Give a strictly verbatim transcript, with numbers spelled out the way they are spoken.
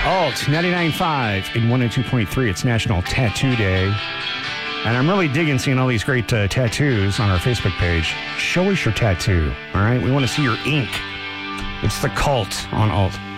Alt ninety-nine point five and one oh two point three. It's National Tattoo Day. And I'm really digging seeing all these great uh, tattoos on our Facebook page. Show us your tattoo, all right? We want to see your ink. It's the Cult on Alt.